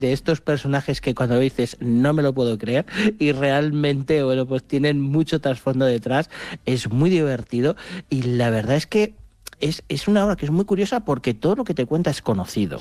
de estos personajes que cuando dices no me lo puedo creer y realmente, bueno, pues tienen mucho trasfondo detrás, es muy divertido y la verdad es que es una obra que es muy curiosa porque todo lo que te cuenta es conocido.